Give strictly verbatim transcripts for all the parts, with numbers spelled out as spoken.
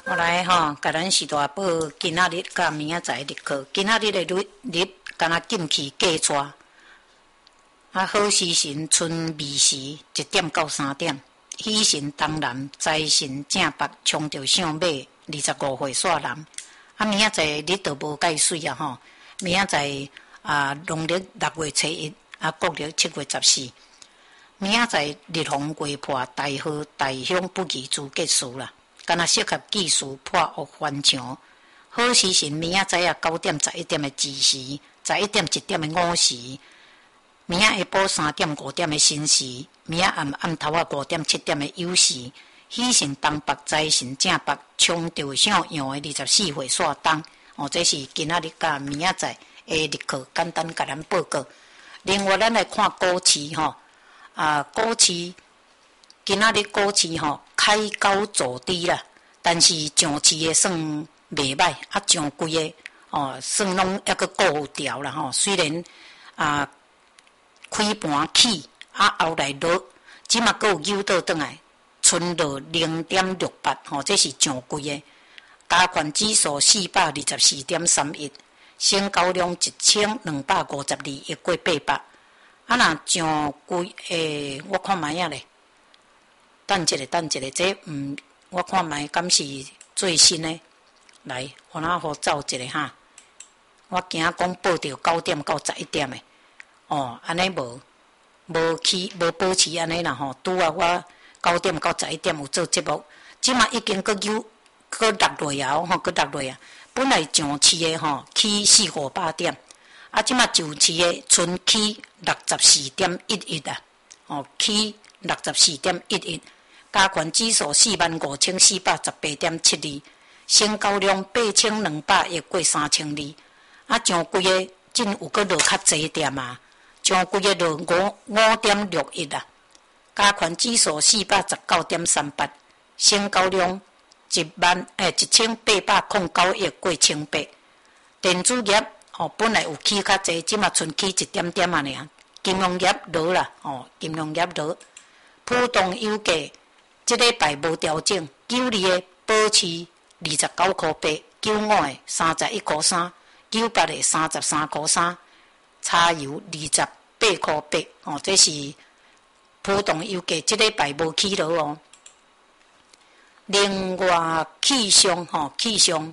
我来吼，甲咱是大报今仔日甲明仔载日课。今仔日的日日，敢若进去过逝。啊，好时辰春未时，一点到三点。喜神东南，财神正北，冲着上马，二十五岁煞男。啊，明仔载日都无介水啊吼。明仔载啊，农历六月初一，啊，国历七月十四。明仔载日风过破，大好大凶不宜之结束啦。敢若适合技术破恶翻墙，好时辰明仔载啊九点十一点的子时，十一点一点的午时，明仔下晡三点五点的申时，明仔暗暗头啊五点七点的酉时，喜神东北，财神正北，冲着上阳的二十四岁煞东。哦，这是今仔日甲明仔载的日课，简单甲咱报告。另外，咱来看股市吼，啊，股市。今仔日股市吼开高走低啦，但是上市的算袂歹，啊上贵的哦算拢抑个高调啦吼。虽然啊开盘起，啊后来落，即嘛阁有扭倒转来，剩落零点六八吼，这是上贵的。加权指数四百二十四点三一，成交量一千两百五十二亿过八百。啊若上贵诶，我看卖啊咧。等一下，等一下，这嗯，我看卖敢是最新的。来，我哪好走一下哈。我惊讲报到九点到十一点的，哦，安尼无无去无保持安尼啦吼。拄啊，我九点到十一点有做节目，即嘛已经搁有搁落落啊吼，搁落落啊。本来上市的吼起四五百点，啊，即嘛上市的纯起六十四点一一啊，哦，起六十四点一一。加权指数四万五千四百十八点七二，成交量八千两百亿过三千二。啊，上贵的真有搁落较济点啊，上贵的落五五点六一啊。加权指数四百十九点三八，成交量一万诶一千八百零九亿过千八。电子业哦，本来有起较济，即嘛剩起一点点啊尔。金融业落啦，哦，金融业落，普通油价。即礼拜无调整，九二的保持二十九块八，九五的三十一块三，九八的三十三块三，柴油二十八块八。哦，这是普通油价，即礼拜无起落哦。另外气象吼，气象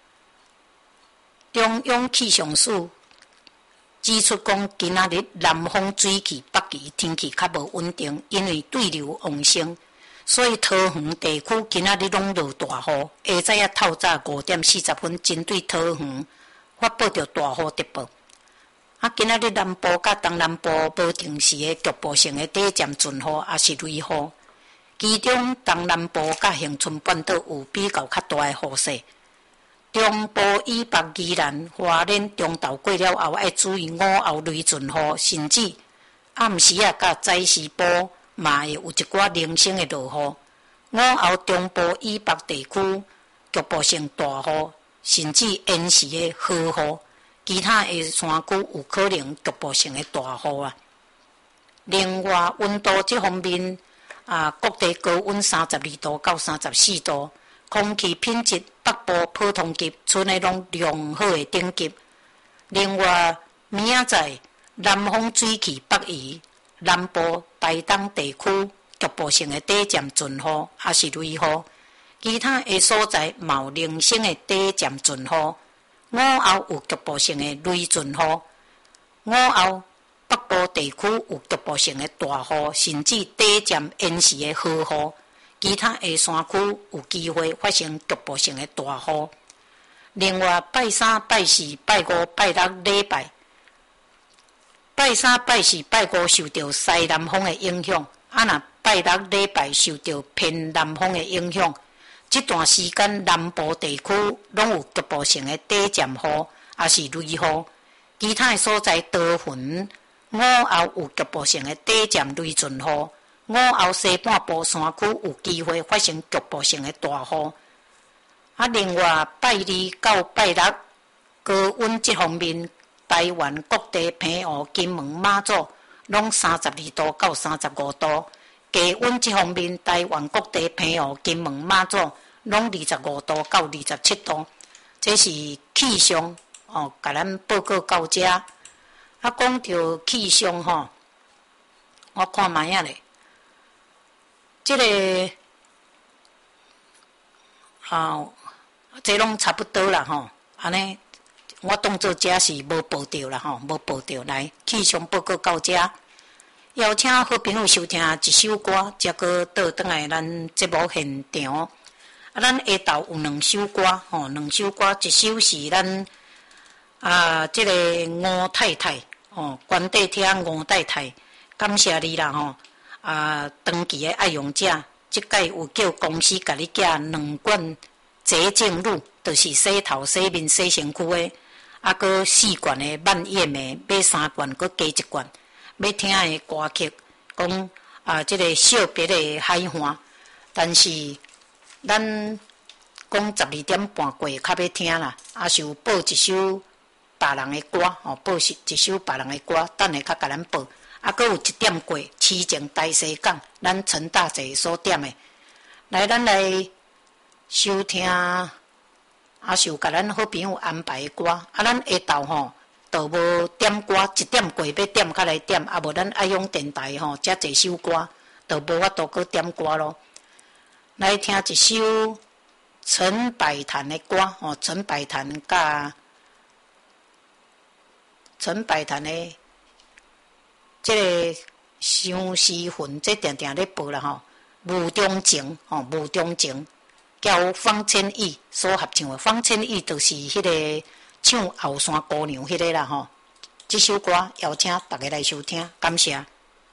中央气象署指出讲，今仔日南方水气北移，天气较无稳定，因为对流旺盛。所以桃园地区今仔日拢落大雨，下早啊透早五点四十分，针对桃园发布着大雨特报。啊，今仔日南部甲东南部无定时的局部性的短暂阵雨，也是雷雨。其中东南部甲恒春半岛有比较较大的雨势。中部以北宜兰、花莲、中昼过了后，要注意午后雷阵雨，甚至暗时啊甲早时晡。嘛会有一寡零星的落雨，午后中部以北地区局部性大雨，甚至延时的豪雨，其他的山区有可能局部性的大雨啊。另外，温度这方面啊，各地高温三十二度到三十四度，空气品质北部普通级，剩的拢良好的等级。另外，明仔载南方水气北移。南部、台东地区局部性的短暂阵雨，也是雷雨；其他的所在冇零星的短暂阵雨。午后有局部性的雷阵雨，午后北部地区有局部性的大雨，甚至短暂延时的豪雨；其他的山区有机会发生局部性的大雨。另外，拜三、拜四、拜五、拜六礼拜。拜三、拜四、拜五受到西南风的影响，啊，若拜六礼拜受到偏南风的影响。这段时间南部地区拢有局部性的短暂雨，也是雷雨。其他的所在多云，午后有局部性的短暂雷阵雨。午后西半部山区有机会发生局部性的大雨。啊，另外拜二到拜六高温这方面。台湾各地平湖、金门、马祖拢三十二度到三十五度。低温这方面，台湾各地平湖、金门、马祖拢二十五度到二十七度，这是气象哦，甲咱报告到遮。啊，讲到气象吼，我看卖啊咧，即、这个啊，这拢差不多啦吼，安尼。我当作遮是无报着啦吼，无报着来气象报告到遮，邀请好朋友收听一首歌，则个倒转来咱节目现场。啊，咱下昼有两首歌吼，两首歌，一首是咱啊，即、这个吴太太哦，关帝厅吴太太，感谢你啦吼啊，长期的爱用者，即届有叫公司甲你寄两罐洁净露，就是洗头、洗面、洗身躯的。啊，搁四罐的蔓越莓，买三罐，搁加一罐。要听的歌曲，讲啊，即、这个惜别的海岸，但是咱讲十二点半过较要听啦，啊是有报一首别人的歌，吼、哦，报一一首别人的歌，等下较甲咱报。啊，搁有一点过，痴情大西港，咱陈大姐所点的，来，咱来收听。啊，是有甲咱好朋友安排的歌，啊，咱下昼吼，就无点歌，一点过要点较来点，啊，无咱爱用电台吼，遮济首歌，就无法度搁点歌咯。来听一首陈百潭的歌，吼，陈百潭甲陈百潭的即个相思魂，这定定咧报啦吼，雾中情，吼，雾中情。交方千亿所合唱的，方千亿就是迄个唱后山姑娘迄个啦吼。这首歌邀请大家来收听，感谢。